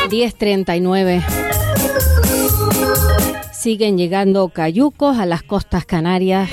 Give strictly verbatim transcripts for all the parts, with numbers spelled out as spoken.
diez treinta y nueve. Siguen llegando cayucos a las costas canarias.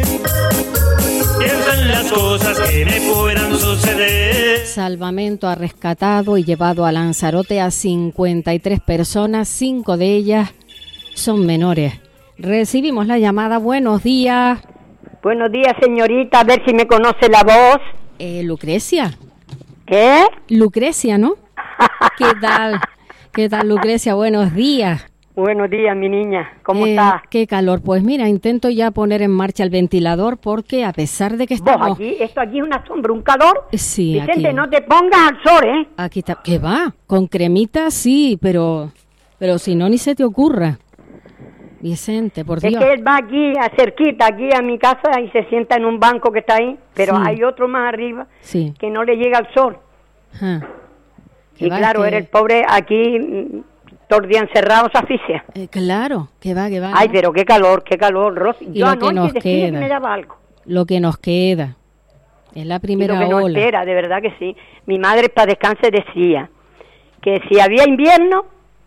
Piensan las cosas que me puedan suceder. Salvamento ha rescatado y llevado a Lanzarote a cincuenta y tres personas, cinco de ellas son menores. Recibimos la llamada. Buenos días. Buenos días, señorita, a ver si me conoce la voz. Eh, Lucrecia. ¿Qué? Lucrecia, ¿no? ¿Qué tal? ¿Qué tal, Lucrecia? Buenos días. Buenos días, mi niña. ¿Cómo eh, está? Qué calor. Pues mira, intento ya poner en marcha el ventilador porque a pesar de que Vos, estamos... aquí, esto aquí es una sombra, un calor. Sí, Vicente, aquí. no te pongas al sol, ¿eh? Aquí está. ¿Qué va? Con cremita sí, pero pero si no, ni se te ocurra. Vicente, por Dios. Es que él va aquí, a cerquita, aquí a mi casa y se sienta en un banco que está ahí, pero Sí. hay otro más arriba Sí. que no le llega al sol. Ajá. Que Y va, claro, que- era el pobre aquí, mm, todo el día encerrado, se asfixia. eh, claro, que va, que va. Ay, ¿no? pero qué calor, qué calor, Rosy. Y Yo lo que anoche nos decía queda. que me daba algo. Lo que nos queda. Es la Y primera lo que nos ola. espera, de verdad que sí. Mi madre, para descanse, decía que si había invierno,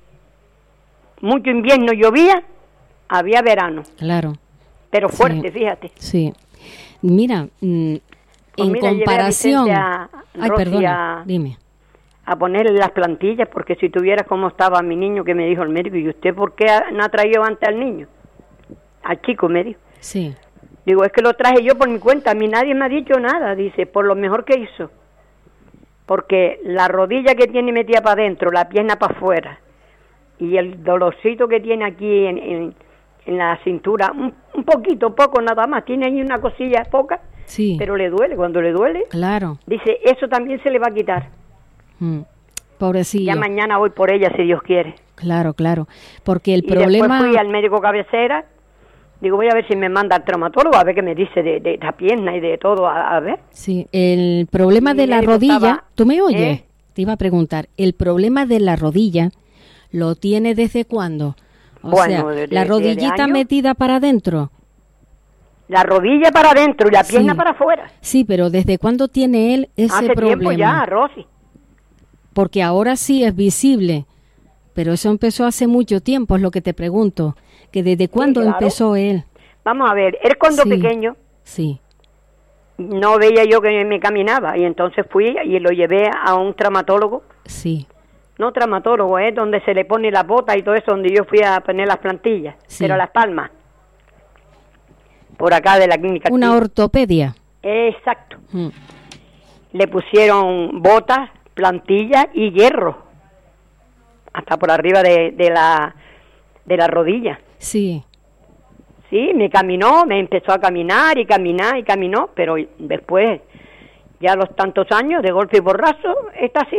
mucho invierno llovía, había verano. Claro. Pero fuerte, Sí. fíjate. Sí. Mira, mm, Pues en mira, llevé a comparación... Vicente a- Ay, Rosy, perdona, a- dime. A ponerle las plantillas, porque si tuvieras cómo estaba mi niño, que me dijo el médico, ¿y usted por qué ha- no ha traído antes al niño? Al chico, me dijo. Sí. Digo, es que lo traje yo por mi cuenta, a mí nadie me ha dicho nada, dice, por lo mejor que hizo. Porque la rodilla que tiene metida para adentro, la pierna para afuera, y el dolorcito que tiene aquí en, en, en la cintura, un, un poquito, poco nada más, tiene ahí una cosilla poca, Sí. pero le duele, cuando le duele, Claro. dice, eso también se le va a quitar. Mm. Pobrecillo. Ya mañana voy por ella, si Dios quiere. Claro, claro. Porque el Y problema... después fui al médico cabecera, digo, voy a ver si me manda al traumatólogo, a ver qué me dice de, de la pierna y de todo, a, a ver. Sí, el problema Mi de la médico rodilla... estaba- ¿Tú me oyes? ¿Eh? Te iba a preguntar. El problema de la rodilla lo tiene desde cuándo? O Bueno, sea, de- la de- rodillita de años. metida para adentro. La rodilla para adentro y la pierna Sí. para afuera. Sí, pero ¿desde cuándo tiene él ese Hace problema? tiempo ya, Rosy. Porque ahora sí es visible, pero eso empezó hace mucho tiempo, es lo que te pregunto. Que ¿desde cuándo claro. empezó él? Vamos a ver, él cuando Sí. pequeño Sí, no veía yo que me caminaba y entonces fui y lo llevé a un traumatólogo. sí, No traumatólogo, es donde se le pone la bota y todo eso, donde yo fui a poner las plantillas, Sí. pero a Las Palmas. Por acá de la clínica. una Activa. ortopedia. Exacto. Mm. Le pusieron botas, plantillas y hierro. Hasta por arriba de, de la de la rodilla. Sí, Sí, me caminó, me empezó a caminar y caminar y caminó, pero después, ya a los tantos años, de golpe y borrazo, está así.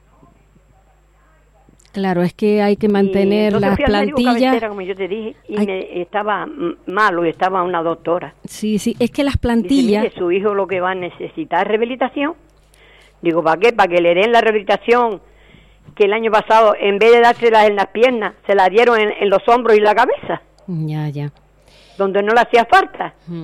claro, es que hay que mantener Y entonces las fui al médico plantillas. cabecera, como yo te dije, y Hay- me estaba mm, malo, y estaba una doctora. Sí, sí, es que las Dice, plantillas... mire, su hijo lo que va a necesitar es rehabilitación. Digo, ¿para qué? Para que le den la rehabilitación que el año pasado, en vez de dárselas en las piernas, se la dieron en, en los hombros y la cabeza, Ya, ya. donde no le hacía falta. Mm.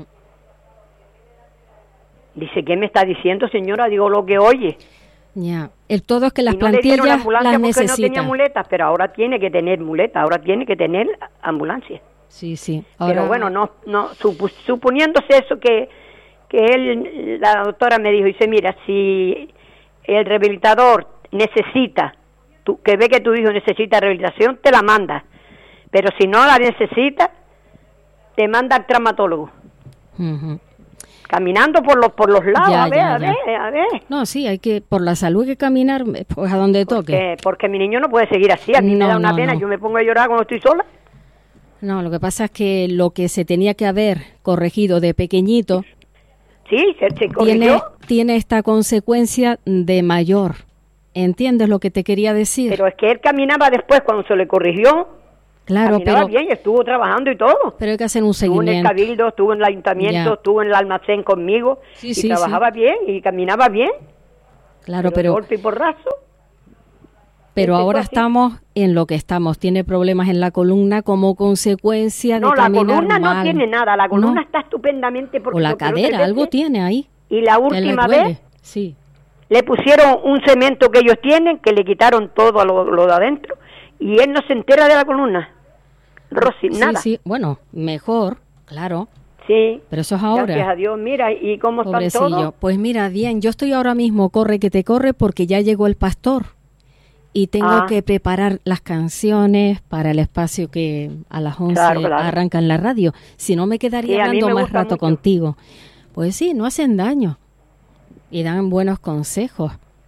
Dice, ¿qué me está diciendo, señora? Digo, lo que oye. Ya, el todo es que las Y no le dieron plantillas ambulancia las porque no tenía necesitan. muletas, pero ahora tiene que tener muletas, ahora tiene que tener ambulancia. Sí, sí. Ahora, Pero bueno, no, no supu- suponiéndose eso que, que él, la doctora me dijo, dice, mira, si el rehabilitador necesita, tú, que ve que tu hijo necesita rehabilitación, te la manda. Pero si no la necesita, te manda al traumatólogo. Ujú. Caminando por los por los lados, Ya, a ver, ya, a ya. ver, a ver. No, sí, hay que, por la salud hay que caminar pues a donde toque. Porque, porque mi niño no puede seguir así, a mí me No, da una no, pena, no. yo me pongo a llorar cuando estoy sola. No, lo que pasa es que lo que se tenía que haber corregido de pequeñito Sí, se, se tiene, corrigió, tiene esta consecuencia de mayor. ¿Entiendes lo que te quería decir? pero es que él caminaba después cuando se le corrigió, claro, caminaba pero, bien, estuvo trabajando y todo. pero hay que hacer un Estuvo en el seguimiento. cabildo, estuvo en el ayuntamiento, Ya. estuvo en el almacén conmigo Sí, y sí, trabajaba bien y caminaba bien. Claro, de pero, golpe y porrazo. pero empezó ahora así. estamos en lo que estamos. Tiene problemas en la columna como consecuencia de No, la caminar columna no mal. tiene nada, la columna No. está estupendamente porque O la lo que no cadera, te algo deje- tiene ahí. Y la que le última duele. vez, Sí. le pusieron un cemento que ellos tienen, que le quitaron todo a lo, lo de adentro, y él no se entera de la columna. Rosy, sí, nada. Sí, bueno, mejor, claro. Sí. Pero eso es ahora. Gracias a Dios, mira, ¿y cómo están todos? Pues mira, bien, yo estoy ahora mismo, corre que te corre, porque ya llegó el pastor. Y tengo ah. que preparar las canciones para el espacio que a las once claro, claro. arranca en la radio. Si no, me quedaría sí, hablando me más rato mucho. Contigo. Pues sí, no hacen daño. Y dan buenos consejos.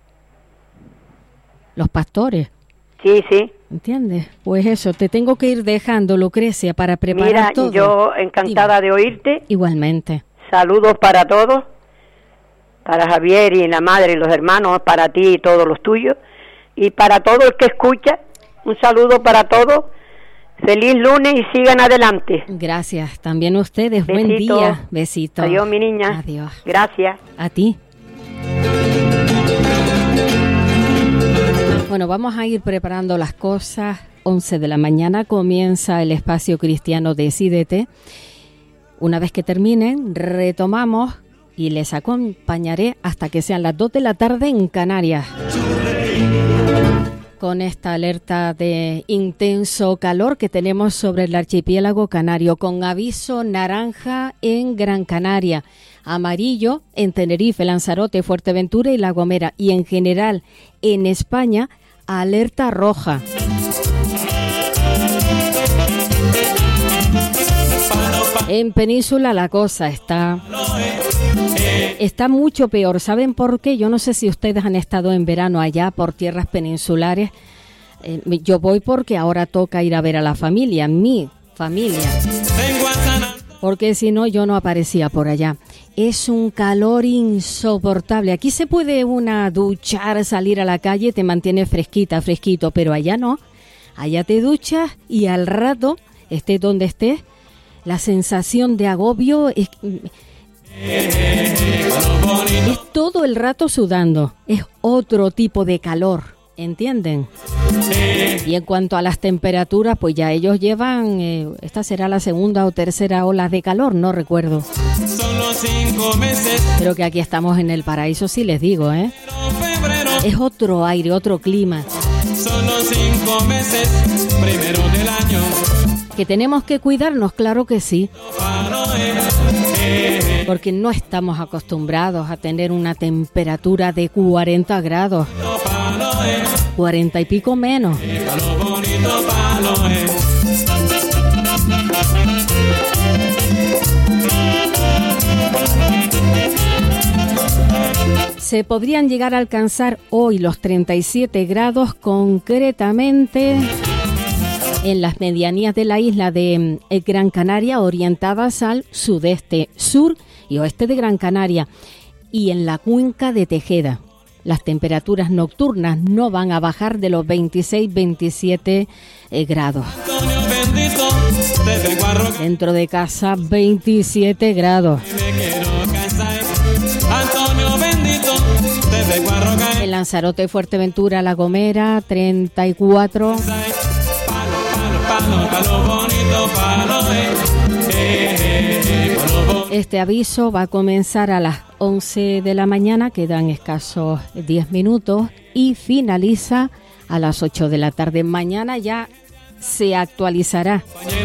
Los pastores. Sí, sí. ¿Entiendes? Pues eso, te tengo que ir dejando, Lucrecia, para preparar Mira, todo. Mira, yo encantada Dime. de oírte. Igualmente. Saludos para todos. Para Javier y la madre y los hermanos, para ti y todos los tuyos. Y para todo el que escucha, un saludo para todos. Feliz lunes y sigan adelante. Gracias. También ustedes. Besito. Buen día. Besitos. Adiós, mi niña. Adiós. Gracias. A ti. Bueno, vamos a ir preparando las cosas. once de la mañana comienza el espacio cristiano Decídete. Una vez que terminen, retomamos y les acompañaré hasta que sean las dos de la tarde en Canarias. Con esta alerta de intenso calor que tenemos sobre el archipiélago canario, con aviso naranja en Gran Canaria, amarillo en Tenerife, Lanzarote, Fuerteventura y La Gomera, y en general en España, alerta roja. En Península la cosa está... Está mucho peor. ¿Saben por qué? Yo no sé si ustedes han estado en verano allá por tierras peninsulares. Eh, yo voy porque ahora toca ir a ver a la familia, mi familia. Porque si no, yo no aparecía por allá. Es un calor insoportable. Aquí se puede una duchar, salir a la calle, te mantiene fresquita, fresquito, pero allá no. Allá te duchas y al rato, estés donde estés, la sensación de agobio es... Es todo el rato sudando, es otro tipo de calor, ¿entienden? Y en cuanto a las temperaturas, pues ya ellos llevan, eh, esta será la segunda o tercera ola de calor, no recuerdo. Pero que aquí estamos en el paraíso, sí les digo, ¿eh? Es otro aire, otro clima. Son los cinco meses primero del año. ¿Que tenemos que cuidarnos? Claro que sí. Porque no estamos acostumbrados a tener una temperatura de cuarenta grados. cuarenta y pico menos. Se podrían llegar a alcanzar hoy los treinta y siete grados, concretamente en las medianías de la isla de Gran Canaria, orientadas al sudeste, sur y oeste de Gran Canaria, y en la cuenca de Tejeda. Las temperaturas nocturnas no van a bajar de los veintiséis a veintisiete eh, grados. Dentro de casa, veintisiete grados. En Lanzarote, Fuerteventura, La Gomera, treinta y cuatro. Este aviso va a comenzar a las once de la mañana, quedan escasos diez minutos, y finaliza a las ocho de la tarde. Mañana ya se actualizará